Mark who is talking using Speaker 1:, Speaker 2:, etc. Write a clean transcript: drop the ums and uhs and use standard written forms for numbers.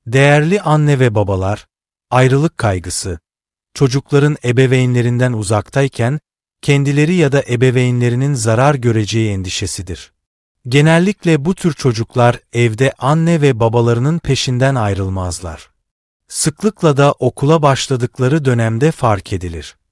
Speaker 1: Değerli anne ve babalar, ayrılık kaygısı, çocukların ebeveynlerinden uzaktayken, kendileri ya da ebeveynlerinin zarar göreceği endişesidir. Genellikle bu tür çocuklar evde anne ve babalarının peşinden ayrılmazlar. Sıklıkla da okula başladıkları dönemde fark edilir.